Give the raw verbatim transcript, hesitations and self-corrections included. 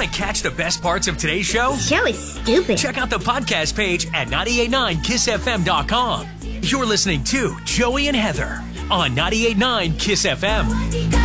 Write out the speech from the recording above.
Want to catch the best parts of today's show? The show is stupid. Check out the podcast page at nine eight nine kiss f m dot com. You're listening to Joey and Heather on ninety-eight point nine Kiss F M.